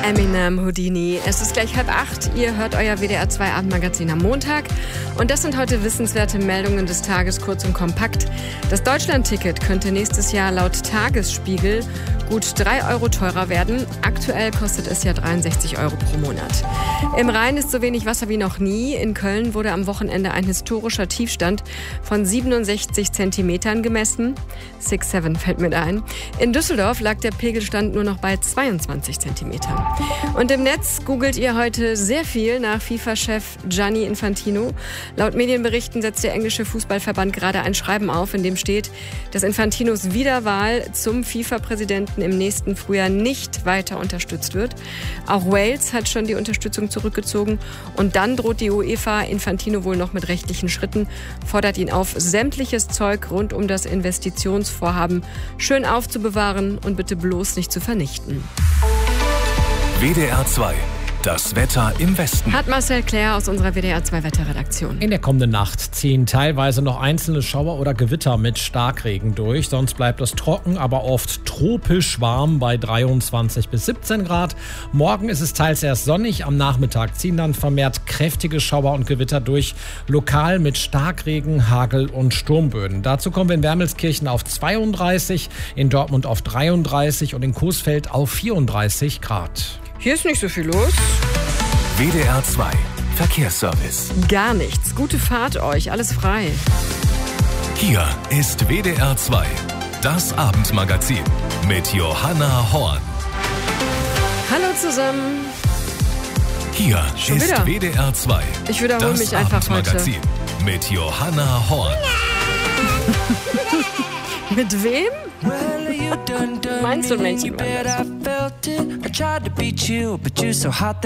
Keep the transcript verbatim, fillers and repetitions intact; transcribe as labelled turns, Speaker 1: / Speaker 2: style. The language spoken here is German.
Speaker 1: Eminem, Houdini. Es ist gleich halb acht. Ihr hört euer W D R zwei Abendmagazin am Montag. Und das sind heute wissenswerte Meldungen des Tages, kurz und kompakt. Das Deutschland-Ticket könnte nächstes Jahr laut Tagesspiegel gut drei Euro teurer werden. Aktuell kostet es ja dreiundsechzig Euro pro Monat. Im Rhein ist so wenig Wasser wie noch nie. In Köln wurde am Wochenende ein historischer Tiefstand von siebenundsechzig Zentimetern gemessen. six seven fällt mir da ein. In Düsseldorf lag der Pegelstand nur noch bei zweiundzwanzig Zentimetern. Und im Netz googelt ihr heute sehr viel nach FIFA-Chef Gianni Infantino. Laut Medienberichten setzt der englische Fußballverband gerade ein Schreiben auf, in dem steht, dass Infantinos Wiederwahl zum FIFA-Präsidenten im nächsten Frühjahr nicht weiter unterstützt wird. Auch Wales hat schon die Unterstützung zurückgezogen. Und dann droht die UEFA Infantino wohl noch mit rechtlichen Schritten, fordert ihn auf, sämtliches Zeug rund um das Investitionsvorhaben schön aufzubewahren und bitte bloß nicht zu vernichten.
Speaker 2: W D R zwei. Das Wetter im Westen.
Speaker 1: Hat Marcel Claire aus unserer W D R zwei Wetterredaktion.
Speaker 3: In der kommenden Nacht ziehen teilweise noch einzelne Schauer oder Gewitter mit Starkregen durch. Sonst bleibt es trocken, aber oft tropisch warm bei dreiundzwanzig bis siebzehn Grad. Morgen ist es teils erst sonnig. Am Nachmittag ziehen dann vermehrt kräftige Schauer und Gewitter durch. Lokal mit Starkregen, Hagel und Sturmböen. Dazu kommen wir in Wermelskirchen auf zweiunddreißig, in Dortmund auf dreiunddreißig und in Coesfeld auf vierunddreißig Grad.
Speaker 1: Hier ist nicht so viel los.
Speaker 2: W D R zwei Verkehrsservice.
Speaker 1: Gar nichts. Gute Fahrt euch. Alles frei.
Speaker 2: Hier ist W D R zwei. Das Abendmagazin mit Johanna Horn.
Speaker 1: Hallo zusammen.
Speaker 2: Hier
Speaker 1: Schon
Speaker 2: ist
Speaker 1: wieder?
Speaker 2: W D R zwei.
Speaker 1: Ich wiederhole
Speaker 2: das
Speaker 1: mich einfach heute.
Speaker 2: Abendmagazin mit Johanna Horn.
Speaker 1: Mit wem?
Speaker 4: Well, you done done
Speaker 1: Meinst du
Speaker 4: me,
Speaker 1: Mädchen?
Speaker 4: you bet I felt it. I tried to beat you, but you're so hot